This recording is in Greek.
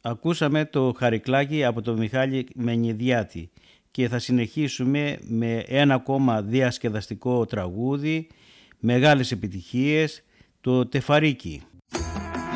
Ακούσαμε το Χαρικλάκι από τον Μιχάλη Μενιδιάτη και θα συνεχίσουμε με ένα ακόμα διασκεδαστικό τραγούδι, μεγάλες επιτυχίες, το Τεφαρίκι.